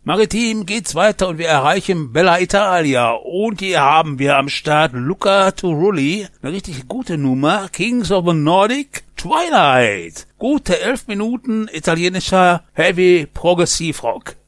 Maritim geht's weiter und wir erreichen Bella Italia. Und hier haben wir am Start Luca Turilli, eine richtig gute Nummer, Kings of the Nordic, Twilight. Gute 11 Minuten italienischer Heavy Progressivrock.